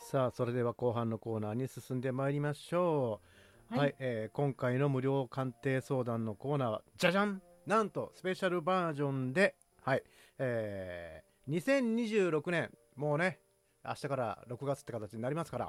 さあ、それでは後半のコーナーに進んでまいりましょう。はい、 はい。 今回の無料鑑定相談のコーナーは、じゃじゃん、なんとスペシャルバージョンで、はい、2026年、もうね、明日から6月って形になりますから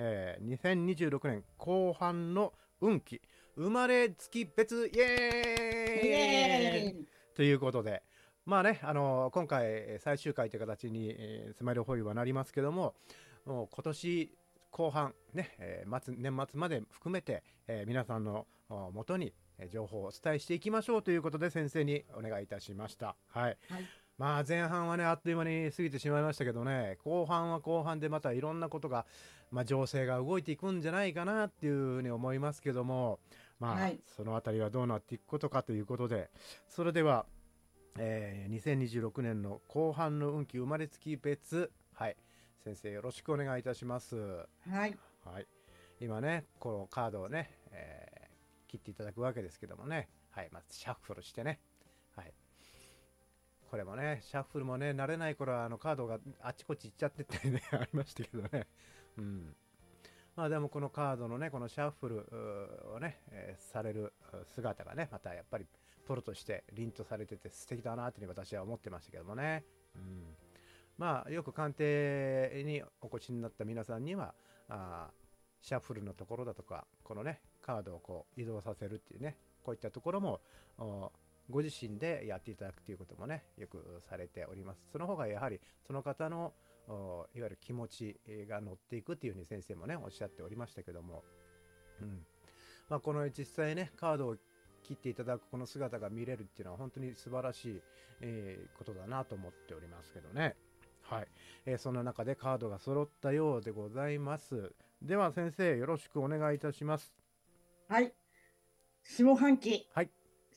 、2026年後半の運気、生まれつき別イイエエーイーイ。 ということで、まあね、今回最終回という形に、スマイルホイールはなりますけども、もう今年後半ね、年末まで含めて、皆さんの元に情報をお伝えしていきましょうということで先生にお願いいたしました。はい。 はい。 まあ前半はねあっという間に過ぎてしまいましたけどね、後半は後半でまたいろんなことが、情勢が動いていくんじゃないかなっていうふうに思いますけども、まあはい。 そのあたりはどうなっていくことかということで、それでは、2026年の後半の運気生まれつき別、はい、先生よろしくお願いいたします。 はい。 はい、今ねこのカードをね、切っていただくわけですけどもね、はい、まずシャッフルしてね、はい、これもねシャッフルもね慣れない頃はカードがあっちこっち行っちゃってってねありましたけどね、うん、まあでもこのカードのねこのシャッフルをね、される姿がねまたやっぱりプロとして凛とされてて素敵だなというふうに私は思ってましたけどもね、うん、まあよく鑑定にお越しになった皆さんにはシャッフルのところだとかこのねカードをこう移動させるっていうね、こういったところもご自身でやっていただくということもねよくされております。その方がやはりその方のいわゆる気持ちが乗っていくっていうふうに先生もねおっしゃっておりましたけども、うん、まあ、この実際ねカードを切っていただくこの姿が見れるっていうのは本当に素晴らしい、ことだなと思っておりますけどね。はい、そんな中でカードが揃ったようでございます。では先生よろしくお願いいたします。 はい。下半期、 はい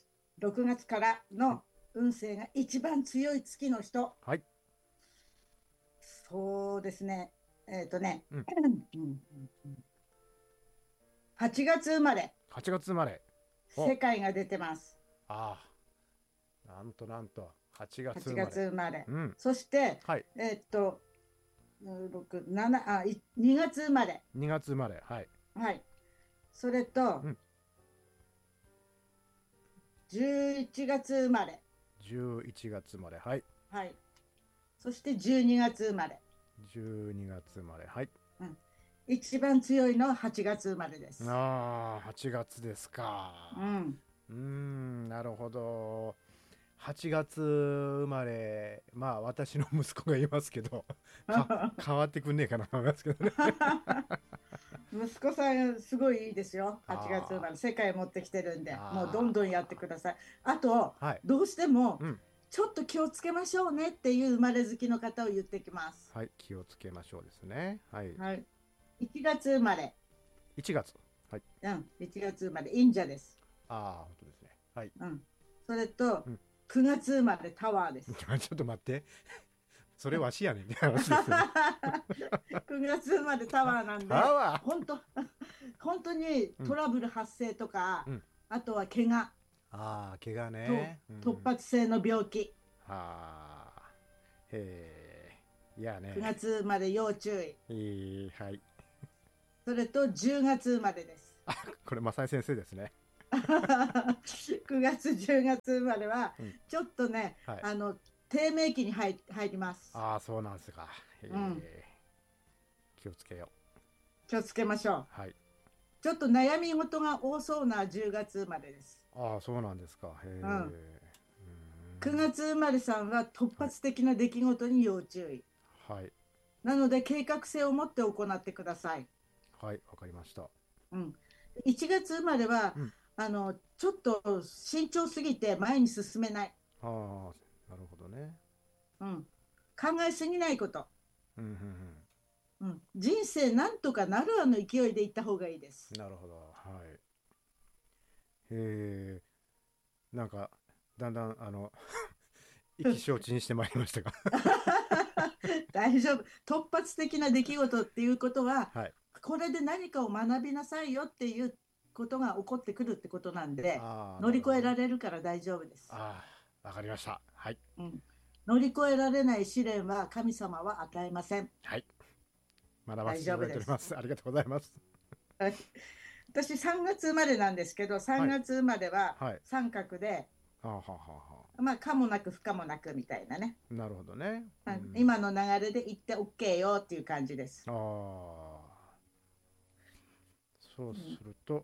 6月からはいの運勢が一番強い月の人。 はい。 そうですね。えっ、とね、 うん。 8月生まれ、 8月生まれ。お、 世界が出てます。 ああ、なんとなんと8月 8 生まれ。 月生まれ。 うん。 そして、 はい。 えっ、と、6、7、2月生まれ。 2月生まれ。はい。 はい。それと、 うん。 11月生まれ。 11月生まれ。はい。 はい。そして12月生まれ。 12月生まれ。はい。 うん。一番強いのは8月生まれです。 ああ、8月ですか。 うん。 なるほど。8月生まれ、まあ私の息子がいますけど、変わってくんねえかなと思いますけどね。 息子さんすごいいいですよ。8月生あまれ。世界持ってきてるんで、もうどんあ、 どんやってください。あと、 はい。 どうしてもうん。 ちょっと気をつけましょうねっていう生まれ好きの方を言ってきます。 はい。気をつけましょうですね。はい。 はい。1月生まれ。 1月。はい。 うん。1月生まれ。忍者です。 ああ、本当ですね。はい。 うん。それと、 うん。 9月生まれタワーです。 ちょっと待って。それわしやねんって話ですよね。 9月生まれタワーなんで、 タワ本当、本当にー。うん。 トラブル発生とか、 うん。 あとは怪我ああ、怪我とね。うん。 突発性の病気、 はあ。へえ。いやね。 9月生まれ要注意。 はい。 それと10月生まれです。 これ、正井先生ですね。 9月、10月生まれは、 うん。 ちょっとね、 はい。 低迷期に入ります。 ああ、そうなんですか。 うん、 気をつけよ気をつけましょう。 う。はい。 ちょっと悩み事が多そうな10月生まれです。 ああ、そうなんですか。へうん、 え。 9月生まれさんは突はい。 発的な出来事に要注意。 はい。 なので計画性を持って行ってください。 はい。わかりました。 うん、1月生まれはうん。 ちょっと慎重すぎて前に進めない、 ああ、なるほどね。 うん、考えすぎないこと、 うん、うん、 うん、人生なんとかなるあの勢いでいった方がいいです。 うん。なるほど。はい。へえ。なんか、だんだん、意気消沈してまいりましたが。 大丈夫。突発的な出来事っていうことは、 はい。 これで何かを学びなさいよっていうことが起こってくるってことなんで、 ああ、 乗り越えなるほどね。 られるから大丈夫です。 ああ、わかりました。はい。 うん、乗り越えられない試練は神様は与えません。 はい。 学ばせていただいております。ありがとうございます。 私3月生まれなんですけど、3月生まれははい。 三角で、 はあ、はあはあはまあ、可もなく不可もなくみたいなね。 なるほどね。うん。 今の流れで行って OK よっていう感じです。 ああ、そううん、 すると、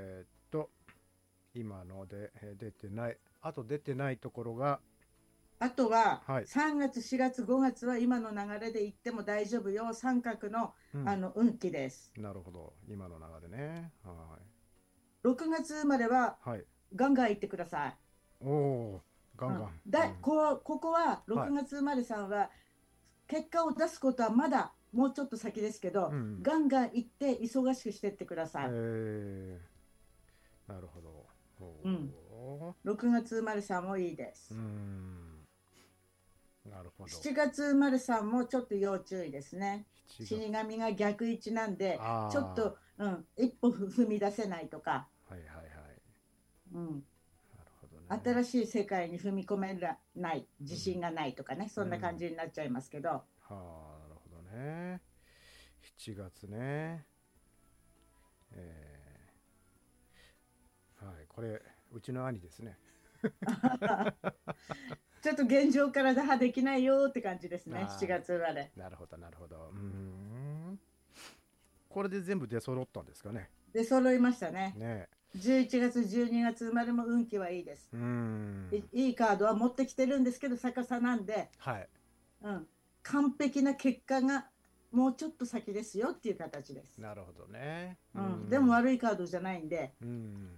今ので、出てない。あと出てないところが、 あとははい。 3月、4月、5月は今の流れで行っても大丈夫よ。三角の、 うん。 運気です。 なるほど。今の流れね。は 6月生まれはい。はい。 ガンガン行ってください。 おお、ガンガン。うん。 ここは6 はい。 月生まれさんは結果を出すことはまだもうちょっと先ですけど、 うん。 ガンガン行って忙しくしてってください。 なるほど。おうん。 お。 6月生まれさんもいいでうーす。 ん。なるほど。 7月生まれさんもちょっと要注意ですね。 7月。 死神が逆位置なんで、ちょっあと、一歩踏み出せないとか、 あ、はいはいはい。 うん、 なるほどね。 新しい世界に踏み込めない、 うん。 自信がないとかね、そんな感うん。 じになっちゃいますけど、 はあ、なるほどね。7月ね。えはい、これ、うちの兄ですね。 ちょっと現状から打破できないよって感じですね、7 あ月生まれ。 あ、なるほど、なるほど。これで全部出揃ったんですかね。 で、揃いましたね。 ね 11月、12月生まれも運気はいいです。 え。 いいカードは持ってきてるんですけど、逆さなんで、 はい。 うん、完璧な結果がもうちょっと先ですよっていう形です。 なるほどね。 でも悪いカードじゃないんで、 うん。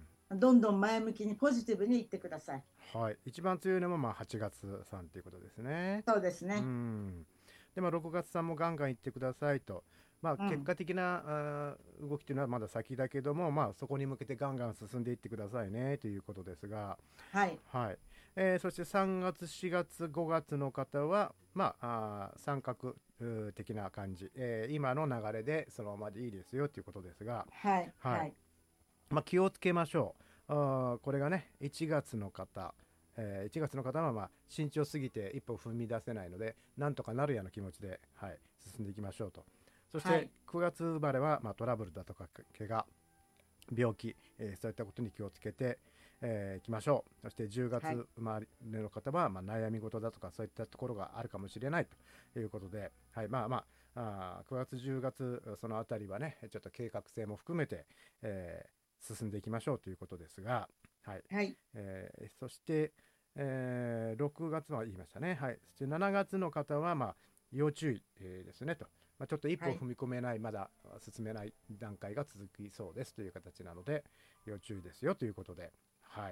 どんどん前向きにポジティブにいってください。 はい。一番強いのもまあ8月さんということですね。 そうですうね。 ん。で、まあ6月さんもガンガン行ってくださいと。まあ結うん。 果的な動きというのはまだ先だけども、まあそこに向けてガンガン進んでいってくださいねということですが、 はい。 はい。そして3月、4月、5月の方は、まあ、三角的な感じ、今の流れでそのままでいいですよということですが、 はい。 はい。 はい。 まあ、気をつけましょう。これがね、1月の方、1月の方はまあ慎重すぎて一歩踏み出せないので、なんとかなるやの気持ちで、はい、進んでいきましょうと。そしてはい。 9月生まれは、まあ、トラブルだとか怪我、病気、そういったことに気をつけていきましょう。そして10 はい。 月生まれの方は、まあ、悩み事だとかそういったところがあるかもしれないということで、はい、まあまあ、9月10月そのあたりはねちょっと計画性も含めて、進んでいきましょうということですが、はい、 はい。 そして、6月は言いましたね。はい、そして7月の方は、まあ、要注意、ですねと。まあ、ちょっと一歩はい。 踏み込めない、まだ進めない段階が続きそうですという形なので、要注意ですよということで、はい。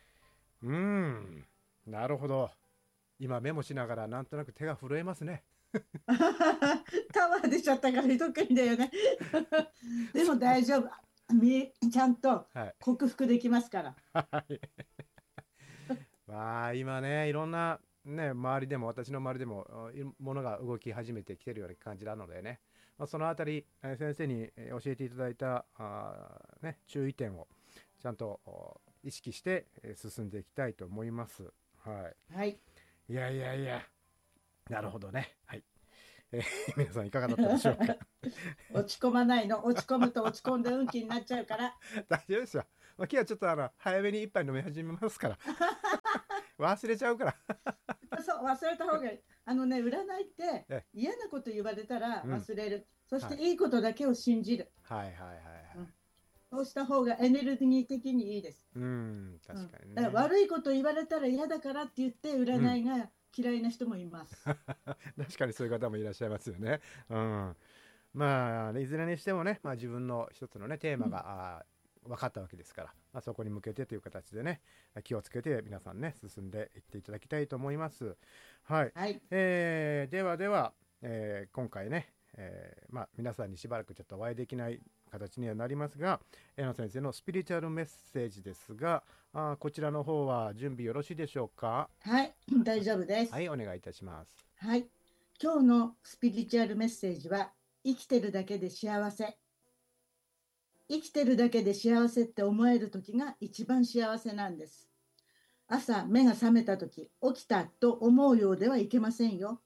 なるほど。今メモしながらなんとなく手が震えますね。 タワー出ちゃったから特にだよね。でも大丈夫。ちゃんとはい。 克服できますから。 はい。まあ、今ね、いろんな、ね、周りでも、私の周りでも、ものが動き始めてきてるような感じなのでね、まあ、そのあたり、先生に教えていただいた、ね、注意点をちゃんと意識して、進んでいきたいと思います。ははい。 い。いやいやいや、なるほどね。はい。皆さんいかがだったでしょうか。 落ち込まないの。落ち込むと落ち込んで運気になっちゃうから。 大丈夫ですよ。まあ、今日はちょっと早めに一杯飲み始めますから。忘れちゃうから。 そう、忘れた方がいい。占いってえ、 嫌なこと言われたらうん。 忘れる。そしはい。 ていいことだけを信じる。 はいはいはいはい。 うん、そうした方がエネルギー的にいいです。 うん、 うん、 確かにだからね。 悪いこと言われたら嫌だからって言ってうん。 占いが嫌いな人もいます。 確かにそういう方もいらっしゃいますよね。うん。まあ、いずれにしてもね、まあ自分の一つのね、テーうん、 マが、分かったわけですから、まあ、そこに向けてという形でね、気をつけて皆さんね、進んでいっていただきたいと思います。はい。 はい。 ではでは、今回ね、まあ皆さんにしばらくちょっとお会いできない形にはなりますが、江野先生のスピリチュアルメッセージですが、こちらの方は準備よろしいでしょうか。 はい。大丈夫です。 はい、お願いいたします。 はい。今日のスピリチュアルメッセージは、生きてるだけで幸せ。生きてるだけで幸せって思える時が一番幸せなんです。朝目が覚めた時、起きたと思うようではいけませんよ。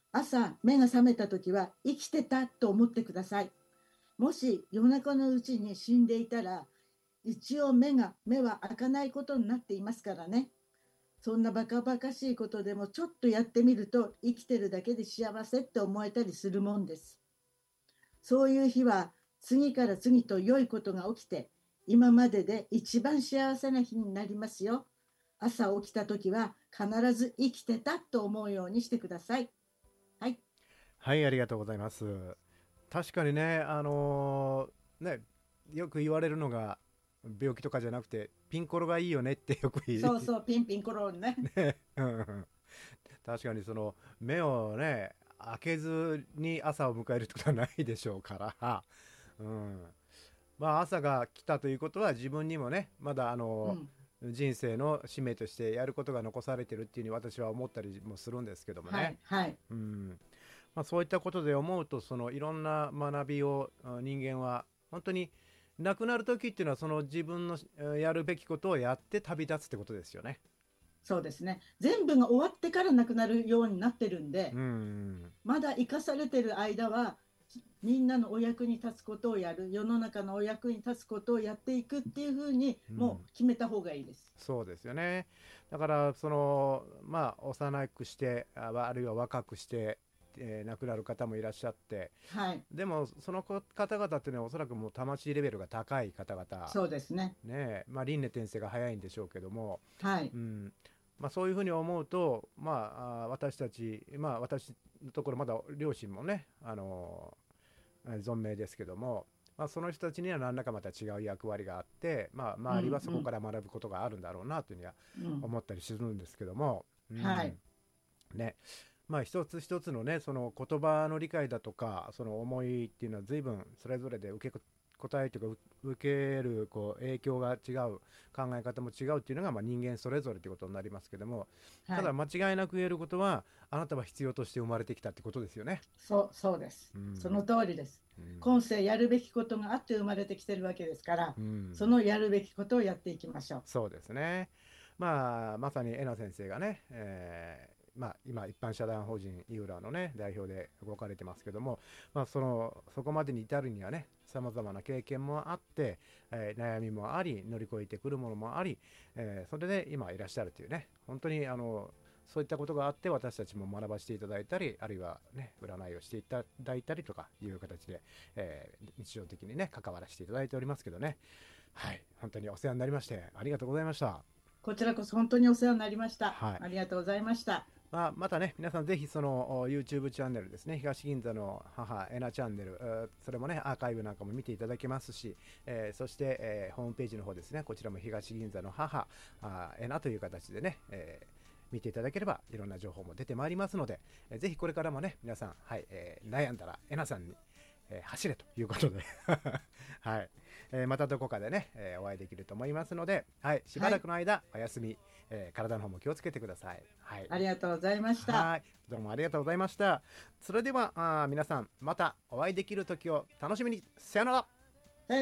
朝目が覚めた時は生きてたと思ってください。もし夜中のうちに死んでいたら、一応目は開かないことになっていますからね。そんなバカバカしいことでもちょっとやってみると、生きてるだけで幸せって思えたりするもんです。そういう日は次から次と良いことが起きて、今までで一番幸せな日になりますよ。朝起きた時は必ず生きてたと思うようにしてください。はい。 はい、ありがとうございます。確かにね、ね、よく言われるのが、病気とかじゃなくて、ピンコロがいいよねってよく言う。 そうそう、ピンピンコロンね。 ね、うんうん、確かにその目をね開けずに朝を迎えるってことはないでしょうから、うん、まあ朝が来たということは自分にもねまだうん。 人生の使命としてやることが残されてるっていうふうに私は思ったりもするんですけどもね、 はい、はい。 うん、まあ、そういったことで思うとそのいろんな学びを人間は本当に亡くなる時っていうのはその自分のやるべきことをやって旅立つってことですよね。 そうですね。全部が終わってからなくなるようになってるんで、 うん、 まだ生かされてる間は、みんなのお役に立つことをやる、世の中のお役に立つことをやっていくっていうふうに、 うん、 もう決めた方がいいです。 そうですよね。だからそのまあ幼くしてあるいは若くして、亡くなる方もいらっしゃって、 はい。 でもその方々っていうのはおそらくもう魂レベルが高い方々 そうですね。 ね、まあ輪廻転生が早いんでしょうけども、 はい。 うん、まあ、そういうふうに思うと、まあ、私たち、まあ、私のところまだ両親もね、存命ですけども、まあ、その人たちには何らかまた違う役割があって、まあ、 うん、 周りはそこうん、 から学ぶことがあるんだろうなというふうにはうん。 思ったりするんですけども、うん、 はい。 ね、まあ一つ一つのねその言葉の理解だとかその思いっていうのは随分それぞれで受け答えというか受けるこう影響が違う、考え方も違うっていうのがまあ人間それぞれということになりますけども、たはい。 だ間違いなく言えることはあなたは必要として生まれてきたってことですよね。 そうです。 うん、 その通りです。 うん、 今世やるべきことがあって生まれてきてるわけですから、 うん、 そのやるべきことをやっていきましょう。 そうですね。まあ、まさにえな先生がね、まあ、今一般社団法人イウラのね代表で動かれてますけども、まあ、そこまでに至るにはねさまざまな経験もあって、悩みもあり乗り越えてくるものもあり、それで今いらっしゃるというね、本当にそういったことがあって私たちも学ばせていただいたり、あるいはね占いをしていただいたりとかいう形で、日常的にね関わらせていただいておりますけどね。はい、本当にお世話になりましてありがとうございました。 こちらこそ本当にお世話になりました。 はい。 ありがとうございました。 まあ、またね、皆さんぜひその YouTube チャンネルですね、東銀座の母エナチャンネル、それもね、アーカイブなんかも見ていただけますし、そして、ホームページの方ですね、こちらも東銀座の母エナという形でね、見ていただければいろんな情報も出てまいりますので、ぜひこれからもね、皆さん、はい、悩んだらエナさんに、走れということで、はい、またどこかでね、お会いできると思いますので、はい、しばはい。 らくの間お休み、体の方も気をつけてください。はい。 ありがとうございました。 はい。どうもありがとうございました。それでは皆さんまたお会いできる時を楽しみに。さよなら。